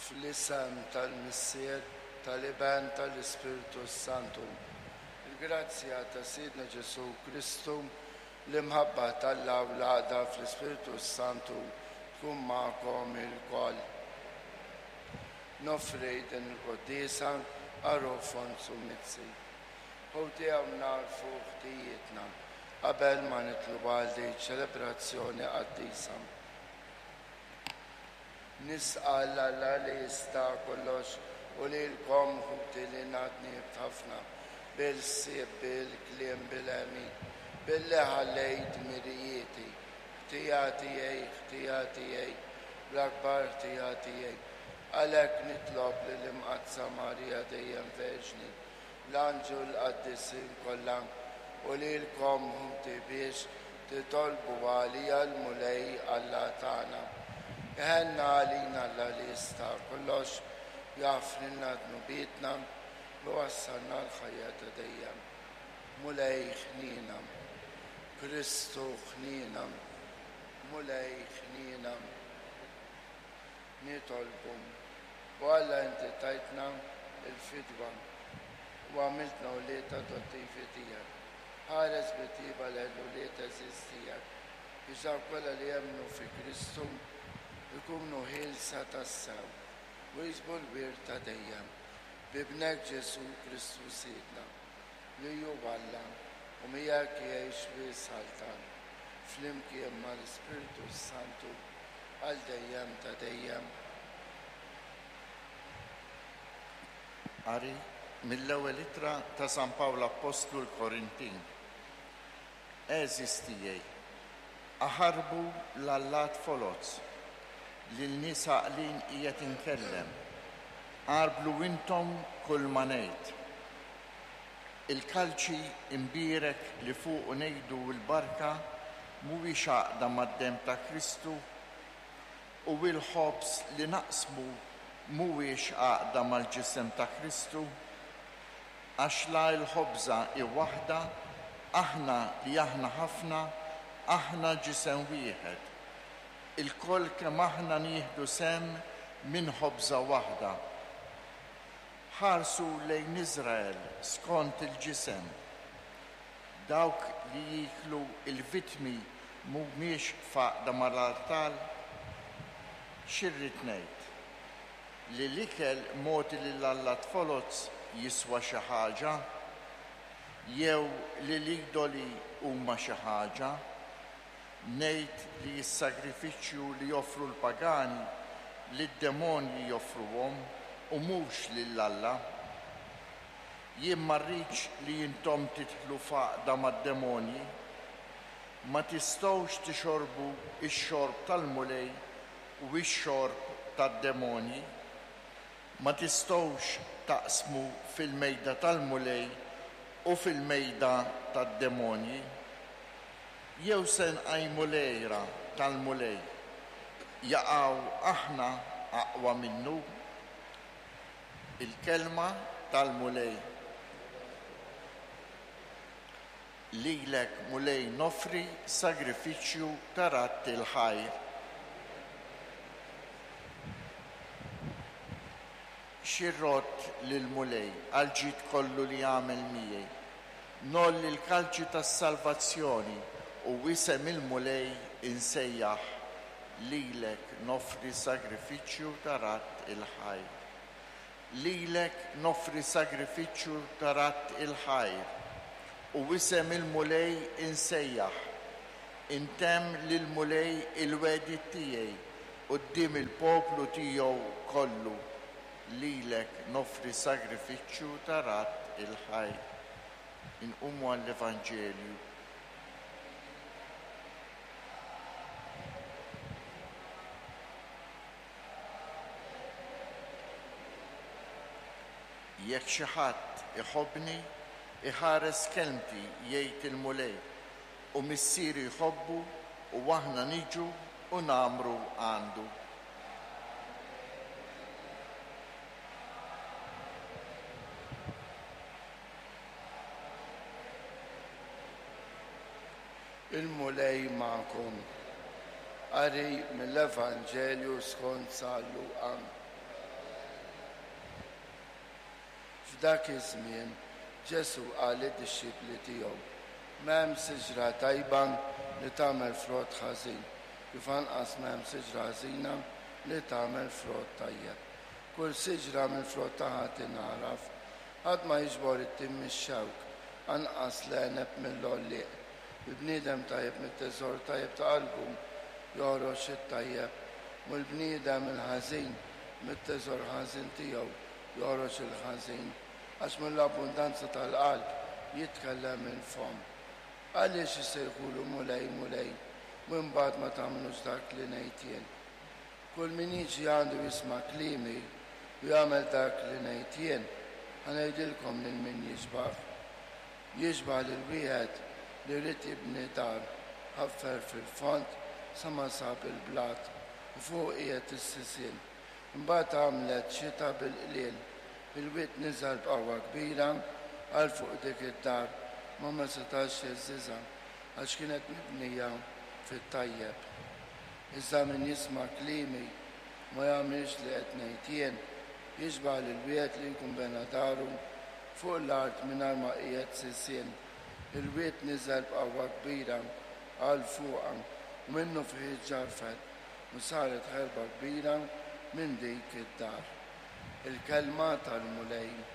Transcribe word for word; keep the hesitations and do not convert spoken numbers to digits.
fl-isem tal-Missier tal-Iben tal-Ispiritu Santu. Il-grazzja ta' Sidna Ġesu Kristu, l-imħabba tal-Alla u l-għaqda fl-Ispiritu Santu tkun ma'kom il-koll. Nofri din il-qoddisa għarufon summitzi. Ħuti għamna fuq ħtijietna qabel ma nitlu għaldi ċelebrazzjoni qaddisa. Nisqal Alla li jista' kollox u li l-kom ħuti li nadni b'ħafna bil-sib, bil-kliem, bil-emi, billi ħallejt mirijieti, ħtijati jej, ħtijati jej, bl-akbar ħtijati jej. Għalek nitlob li l-imqazza Marija dejjem Verġni, l-anġu l-qaddisin kollha u li l-kom ħuti biex titolbu għalija l-mulej Alla tagħna. Iħenna għalina Alla li jista' kollox jafrinna dnubietna u wassalna l-ħajja ta' dejjem. Mulej ħnina, Kristu ħnina, mulej ħnina, nitolbu. U Alla inti tajtna il-fidwa u għamiltna u lieta dottifi tijak. Ħares bitiba l-għallu lieta zistijak. Biex kolla li jemnu fi Kristu ikunu ħilsa tassaw u jizbu l-wir ta' dejjem. Bibnek Ġesu Kristu sidna li ju Alla u mijak jgħix fi saltan flimkien ma l-Ispiritu Santu għal dejjem ta' dejjem. Ari mill-ewwel ittra ta' San Pawla Apostlu l-Korintin. Eżis tiegħi, aħarbu l-allat foloz li l-nisa qlin qiegħed inkellem, qarblu intom kull ma ngħid. Il-kalċi imbirek li fuq ngħidu l-barka mhuwiex għaqda mad-demm ta' Kristu u l-ħobs li naqsmu mhuwiex għaqda mal-ġisem ta' Kristu, għax la l-ħobża hi waħda, aħna li aħna ħafna, aħna ġisem wieħed. Il-koll kemm aħna nieħdu sem minn ħobża waħda. Ħarsu lejn Iżrael skont il-ġisem. Dawk li jieklu il-vitmi mhumiex faqda mal-altar, xirrid ngħid li l-ikel moti li l-Alla tfolot jiswa xi ħaġa, jew li l-idoli huma xi ħaġa, ngħid li s-sagrifiċċju li joffru l-pagani li d-demonji joffruhom u mhux lill-Alla. Jien ma rridx li intom titħlu faqda mad-demonji, ma tistgħux tixorbu x-xorb tal-mulej u x-xorb tad-demonji, ma tistgħux taqsmu fil-mejda tal-mulej u fil-mejda tad-demonji. Jew se nqajmu lejra tal-mulej jaqgħu aħna aqwa minnu. Il-kelma tal-mulej. Lilek mulej nofri sagrifiċċju ta' ratti l-ħajr. Xirrot lil-mulej għal-ġid kollu li għamel miegħi. Nolli l-kalċi tas-salvazzjoni u wisem il-mulej insejjaħ lilek nofri sagrifiċċju ta' ratt il-ħajr. Lilek nofri sagrifiċċju ta' ratt il-ħajr u wisem il-mulej insejjaħ. Intemm lil-mulej il-wedit tiegħi quddiem il-poplu tiegħu kollu. Lilek nofri sagrifiċċju ta' ratt il-ħajr. Inqumu għall-Evanġelju. Jekk xi ħadd iħobbni, iħares kelmti jgħid il-mulej u missieri jħobbu u aħna niġu u nagħmru għandu. Il-mulej ma'kom. Qari mill-Evanġelju skont San Luqa. F'dak iż-żmien Ġesu qal id-disċipli tiegħu m'hemm siġra tajba li tagħmel frott ħażin, kif anqas m'hemm siġra ħażina li tagħmel frott tajjeb. Kull siġra mill-frott tagħha tingħaraf, ħadd ma jiġbor it-tim mix-xewk, anqas l-għeneb mill-għollieq. Il-bniedem tajjeb mit-teżor tajjeb ta' qalbu joħroġ it-tajjeb, u l-bniedem il-ħażin mit-teżor ħażin tiegħu joħroġ il-ħażin, għax mill-abbundanza tal-qalb jitkellem il-fom. Għaliex isejħulu mulej mulej, u mbagħad ma tagħmlux dak li ngħid jien. Kull min jiġi għandu jisma' kliemi u jagħmel dak li ngħid jien, ħanejdilkom lil min jiġbaħ. Jiġbaħ lil wieħed li rrid jibni dar, ħaffer fil-font sa ma sab il-blat u fuq qiegħed is-sisien. Imbagħad għamlet xita bil-qliel, il-wied niżel b'qawwa kbira għal fuq dik id-dar ma ma setax jeżżiżha għax kienet mibnija fit-tajjeb. Iżda min jisma' kliemi ma jagħmilx li qed ngħid jien, jiġbaħ lil wieħed li jkun bena daru fuq l-art mingħajr ma qiegħed sissien. Il-wied niżel b'qawwa kbira għal fuqha u minnu fih ġarfet u saret ħerba kbira minn dik id-dar. Il-kelma tal-mulej.